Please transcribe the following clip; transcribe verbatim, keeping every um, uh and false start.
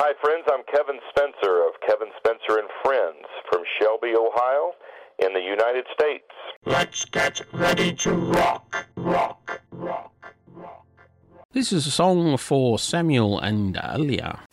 Hi, friends. I'm Kevin Spencer of Kevin Spencer and Friends from Shelby, Ohio, in the United States. Let's get ready to rock, rock, rock, rock. This is a song for Samuel and uh, Leah.